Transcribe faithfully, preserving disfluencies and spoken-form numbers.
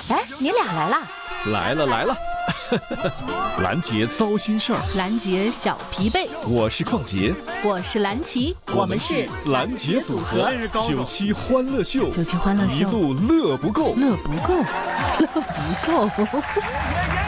哎，你俩来啦？ 来了来了。兰杰糟心事儿， 兰杰小疲惫。 我是邝杰， 我是蓝奇，我们是兰杰组合。九七欢乐秀， 九七欢乐秀， 一路乐不够， 乐不够，乐不够。